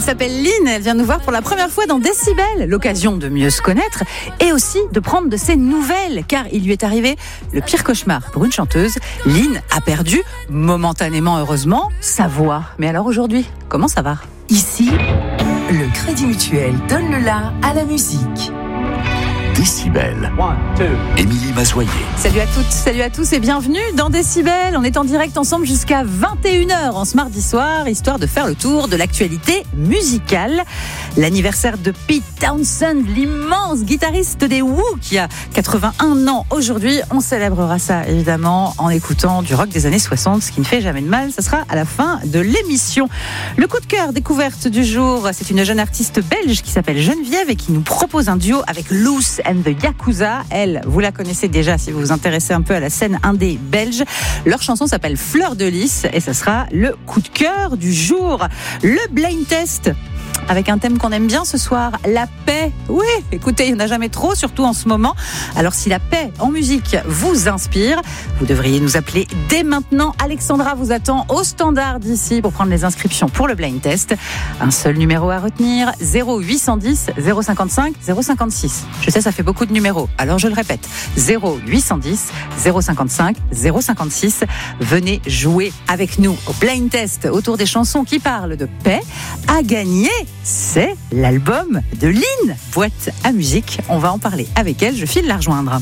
s'appelle Lynn, elle vient nous voir pour la première fois dans Décibel, l'occasion de mieux se connaître et aussi de prendre de ses nouvelles, car il lui est arrivé le pire cauchemar pour une chanteuse. Lynn a perdu, momentanément heureusement, sa voix. Mais alors aujourd'hui, comment ça va ? Ici, le Crédit Mutuel donne le la à la musique. Décibel. Émilie Mazoyer. Salut à toutes, salut à tous et bienvenue dans Décibel. On est en direct ensemble jusqu'à 21h en ce mardi soir, histoire de faire le tour de l'actualité musicale. L'anniversaire de Pete Townshend, l'immense guitariste des Who, qui a 81 ans aujourd'hui. On célébrera ça évidemment en écoutant du rock des années 60, ce qui ne fait jamais de mal. Ça sera à la fin de l'émission. Le coup de cœur découverte du jour, c'est une jeune artiste belge qui s'appelle Geneviève et qui nous propose un duo avec Loose and the Yakuza. Elle, vous la connaissez déjà si vous vous intéressez un peu à la scène indé belge. Leur chanson s'appelle Fleur de Lys et ça sera le coup de cœur du jour. Le blind test avec un thème qu'on aime bien ce soir, la paix. Oui, écoutez, il n'y en a jamais trop, surtout en ce moment. Alors si la paix en musique vous inspire, vous devriez nous appeler dès maintenant. Alexandra vous attend au standard d'ici pour prendre les inscriptions pour le blind test. Un seul numéro à retenir, 0810 055 056. Je sais, ça fait beaucoup de numéros, alors je le répète, 0810 055 056. Venez jouer avec nous au blind test autour des chansons qui parlent de paix. À gagner, c'est l'album de Lynn, Boîte à musique. On va en parler avec elle, je file la rejoindre.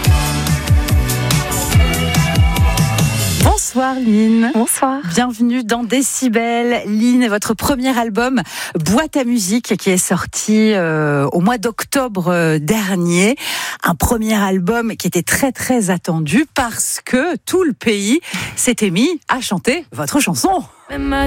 Bonsoir Lynn. Bonsoir. Bienvenue dans Décibel. Lynn, votre premier album, Boîte à musique, qui est sorti au mois d'octobre dernier. Un premier album qui était très très attendu parce que tout le pays s'était mis à chanter votre chanson. Même